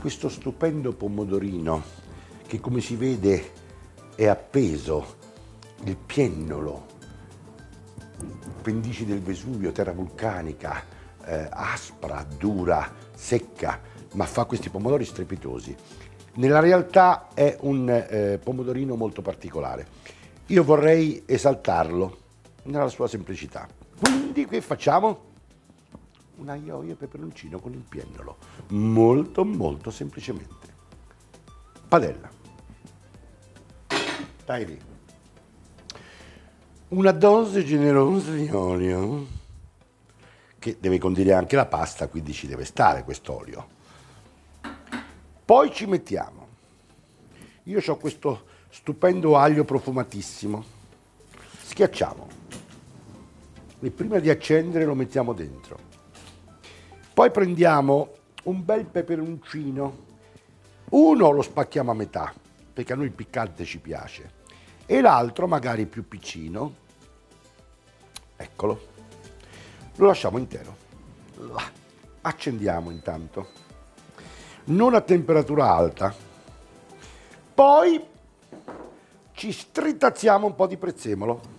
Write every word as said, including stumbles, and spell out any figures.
questo stupendo pomodorino che, come si vede, è appeso, il piennolo, pendici del Vesuvio, terra vulcanica, eh, aspra, dura, secca, ma fa questi pomodori strepitosi. Nella realtà è un eh, pomodorino molto particolare. Io vorrei esaltarlo nella sua semplicità. Quindi che facciamo? Un aglio e peperoncino con il piennolo, molto molto semplicemente. Padella. Dai lì. Una dose generosa di olio, che deve condire anche la pasta, quindi ci deve stare quest'olio. Poi ci mettiamo, io ho questo stupendo aglio profumatissimo, schiacciamo e prima di accendere lo mettiamo dentro. Poi prendiamo un bel peperoncino, uno lo spacchiamo a metà, perché a noi il piccante ci piace, e l'altro magari più piccino, eccolo, lo lasciamo intero. Là. Accendiamo intanto. Non a temperatura alta, poi ci stritazziamo un po' di prezzemolo,